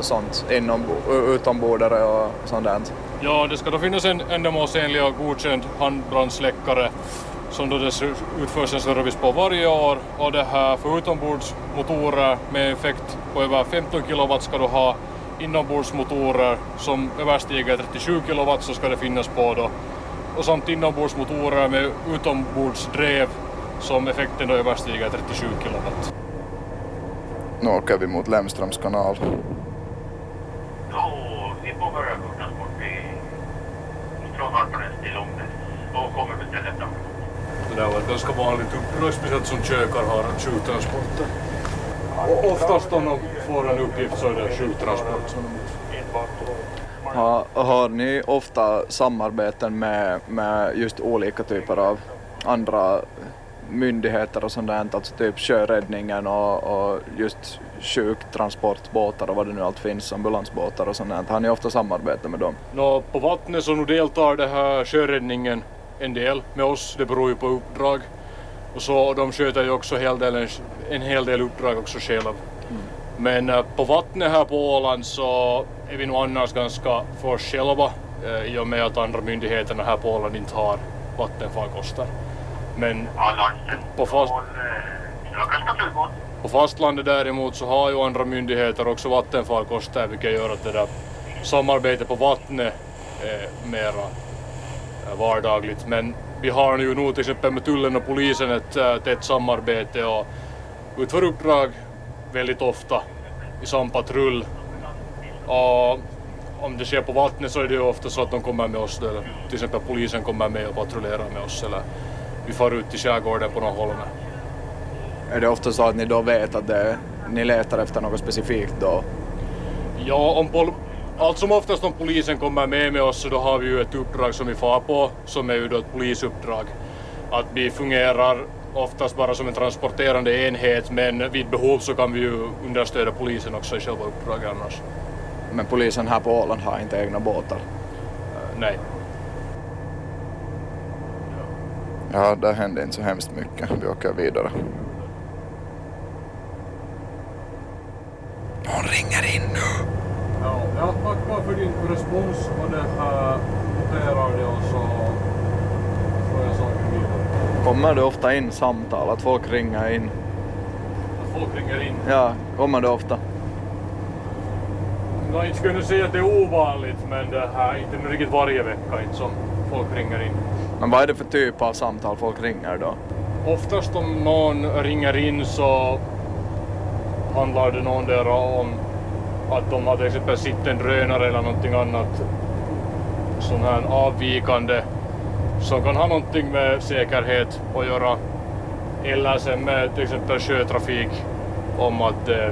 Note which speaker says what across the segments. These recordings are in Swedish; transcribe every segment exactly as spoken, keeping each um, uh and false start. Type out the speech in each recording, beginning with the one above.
Speaker 1: sånt inom, utombordare och sånt där?
Speaker 2: Ja, det ska då finnas en ändamålsenlig och godkänd handbrandsläckare som då det utförs en service på varje år, och det här för utombordsmotorer med effekt på över femton kilowatt ska du ha. Inombordsmotorer som överstiger trettiosju kilowatt så ska det finnas på då, och samt inombordsmotorer med utombordsdrev som effekten då överstiger trettiosju kilowatt.
Speaker 1: Nu åker vi mot Lemströms kanal.
Speaker 3: Ja, vi får börja på transport från Harparnäs till Långnäs och kommer beställa fram.
Speaker 2: Det där var ett ganska vanligt uppdrag, speciellt som kökar har sjuktransporter. Och oftast om de får en uppgift så är det sjuktransport.
Speaker 1: Har, har ni ofta samarbeten med, med just olika typer av andra myndigheter och sånt där, alltså typ sjöräddningen och, och just sjuktransportbåtar och vad det nu allt finns, ambulansbåtar och sånt där. Har ni ofta samarbete med dem?
Speaker 2: Nå, på vattnet så nu deltar det här sjöräddningen en del med oss, det beror ju på uppdrag. Och så de sköter ju också hel del, en, en hel del uppdrag också själv. Mm. Men uh, på vattnet här på Åland så är vi nog annars ganska för oss själva uh, i och med att andra myndigheterna här på Åland inte har vattenfarkoster. Men på, fast, på fastlandet däremot så har ju andra myndigheter också vattenfarkoster, vilket gör att det där samarbetet på vattnet är mera vardagligt. Men vi har ju nu till exempel med tullen och polisen ett äh, tätt samarbete och utför uppdrag väldigt ofta i samma patrull. Och om det sker på vattnet så är det ju ofta så att de kommer med oss, eller till exempel polisen kommer med och patrullerar med oss, eller vi far ut till skärgården på någon holme.
Speaker 1: Är det ofta så att ni då vet att det, ni letar efter något specifikt då?
Speaker 2: Ja, om pol- allt som oftast om polisen kommer med med oss så då har vi ju ett uppdrag som vi far på, som är ju då ett polisuppdrag. Att vi fungerar oftast bara som en transporterande enhet, men vid behov så kan vi ju understödja polisen också i själva uppdraget annars.
Speaker 1: Men polisen här på Åland har inte egna båtar?
Speaker 2: Uh, nej.
Speaker 1: Ja, det händer inte så hemskt mycket. Vi åker vidare. Någon ringer in nu.
Speaker 2: Ja, jag tackar för din respons och det här noterar det och så får jag saken vidare.
Speaker 1: Kommer det ofta in samtal, att folk ringer in?
Speaker 2: Att folk ringer in?
Speaker 1: Ja, kommer det ofta?
Speaker 2: Jag inte skulle säga att det är ovanligt, men det här inte riktigt varje vecka inte som folk ringer in.
Speaker 1: Men vad är det för typ av samtal folk ringer då?
Speaker 2: Oftast om någon ringer in så handlar det någon där om att de har till exempel sitt en drönare eller någonting annat sån här avvikande som kan ha någonting med säkerhet att göra, eller sen med till exempel sjötrafik om att eh,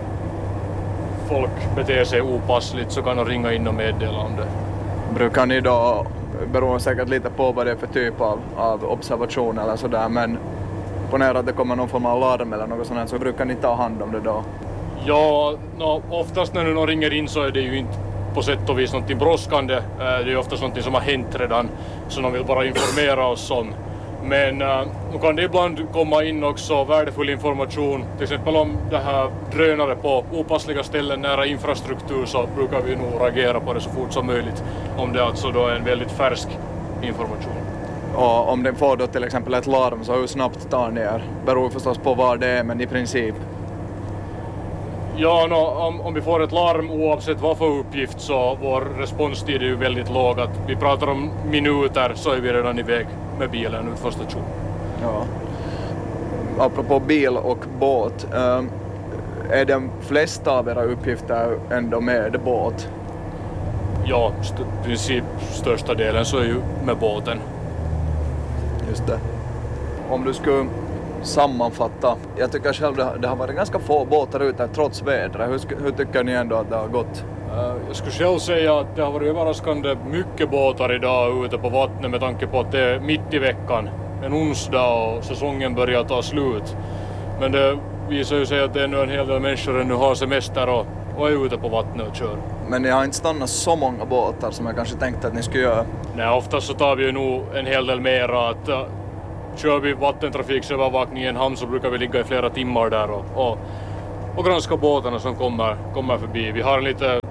Speaker 2: folk beter sig opassligt, så kan de ringa in och meddela om det.
Speaker 1: Brukar ni då, beror säkert lite på vad det är för typ av, av observation eller sådär, men ponera att det kommer någon form av larm eller något sånt, så brukar ni ta hand om det då?
Speaker 2: Ja, no, oftast när någon ringer in så är det ju inte på sätt och vis någonting brådskande. Det är ju oftast någonting som har hänt redan, så de vill bara informera oss om. Men uh, nu kan det ibland komma in också värdefull information, till exempel om det här drönare på opassliga ställen nära infrastruktur, så brukar vi nog reagera på det så fort som möjligt om det alltså då är en väldigt färsk information.
Speaker 1: Och om den får då till exempel ett larm, så hur snabbt tar ni er? Beror förstås på vad det är, men i princip.
Speaker 2: Ja, no, om, om vi får ett larm oavsett vad för uppgift, så vår responstid är ju väldigt låg. Att vi pratar om minuter så är vi redan iväg med bilen ut för station.
Speaker 1: Ja. Apropå bil och båt, äh, är de flesta av era uppgifter ändå med båt?
Speaker 2: Ja, st- princip största delen så är ju med båten.
Speaker 1: Just det. Om du skulle sammanfatta, jag tycker själv det, det har varit ganska få båtar ute trots vädret. Hur, hur tycker ni ändå att det har gått?
Speaker 2: Uh, jag skulle själv säga att det har varit överraskande mycket båtar idag ute på vattnet med tanke på att det är mitt i veckan, en onsdag, och säsongen börjar ta slut. Men det visar ju sig att det är nu en hel del människor nu har semester och, och är ute på vattnet och kör. Men
Speaker 1: ni har inte stannat så många båtar som jag kanske tänkte att ni skulle göra?
Speaker 2: Nej, oftast så tar vi ju nog en hel del mera. Att, uh, kör vi vattentrafiksövervakning i en hamn så brukar vi ligga i flera timmar där och, och, och granska båtarna som kommer, kommer förbi. Vi har en lite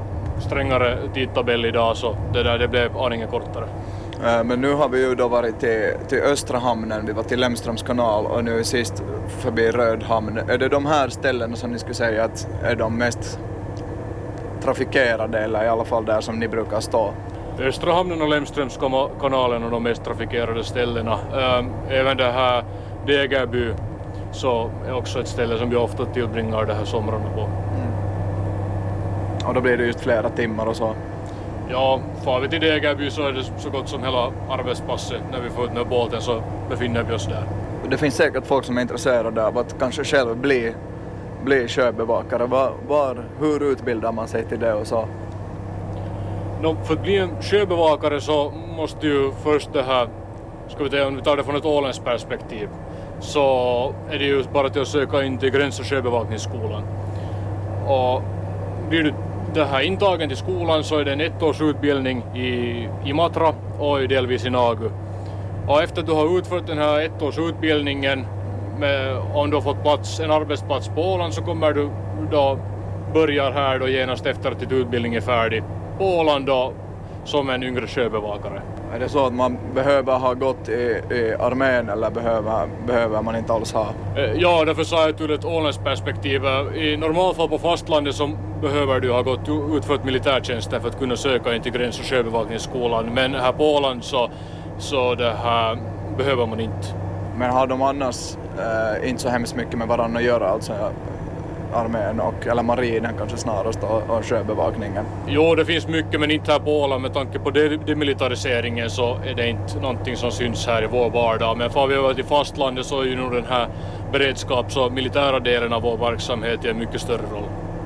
Speaker 2: strängare tidtabell idag så det där det blev aningen kortare.
Speaker 1: Men nu har vi ju då varit till, till Östra hamnen, vi var till Lemströms kanal och nu är sist förbi Rödhamn. Är det de här ställena som ni skulle säga att är de mest trafikerade eller i alla fall där som ni brukar stå?
Speaker 2: Östra hamnen och Lemströms kanalen är de mest trafikerade ställena. Även det här Degerby så är också ett ställe som vi ofta tillbringar det här somrarna på. Mm.
Speaker 1: Och då blir det just flera timmar och så?
Speaker 2: Ja, far vi till Degerby så är det så gott som hela arbetspasset. När vi får ut med båten så befinner vi oss där.
Speaker 1: Det finns säkert folk som är intresserade av att kanske själv bli, bli sjöbevakare. Var, var, hur utbildar man sig till det och så?
Speaker 2: No, för att bli en sjöbevakare så måste ju först det här, ska vi ta, om vi tar det från ett åländskt perspektiv, så är det ju bara till att söka in till Gräns- och sjöbevakningsskolan. Och blir du det här intagen till skolan så är det en ettårsutbildning i Imatra och delvis i Nagu. Och efter att du har utfört den här ettårsutbildningen, med, om du har fått plats, en arbetsplats på Åland, så kommer du då börjar här då genast efter att din utbildning är färdig på Åland då, som en yngre sjöbevakare.
Speaker 1: Är det så att man behöver ha gått i, i armén eller behöver, behöver man inte alls ha?
Speaker 2: Ja, därför sa jag ur ett åländskt perspektiv. I normalfall på fastlandet så behöver du ha gått utfört militärtjänsten för att kunna söka in till Gräns- och sjöbevakningsskolan. Men här på Åland så, så det här behöver man inte.
Speaker 1: Men har de annars eh, inte så hemskt mycket med varandra att göra, alltså armén och, eller marinen kanske snarast och, och sjöbevakningen?
Speaker 2: Jo, det finns mycket, men inte här på Åland. Med tanke på demilitariseringen så är det inte någonting som syns här i vår vardag. Men får vi över till fastlandet så är ju nog den här beredskaps- och militära delen av vår verksamhet i en mycket större roll.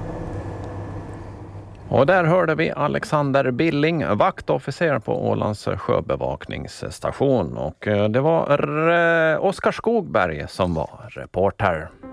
Speaker 4: Och där hörde vi Alexander Billing, vaktofficer på Ålands sjöbevakningsstation. Och det var Oskar Skogberg som var reporter.